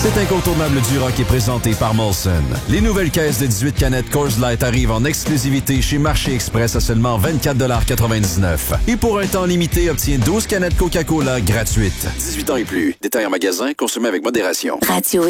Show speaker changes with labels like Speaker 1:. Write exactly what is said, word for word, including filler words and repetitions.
Speaker 1: Cet incontournable du rock est présenté par Molson. Les nouvelles caisses de dix-huit canettes Coors Light arrivent en exclusivité chez Marché Express à seulement vingt-quatre quatre-vingt-dix-neuf. Et pour un temps limité, obtiens douze canettes Coca-Cola gratuites. dix-huit ans et plus. Détail en magasin, consommé avec modération.
Speaker 2: Radio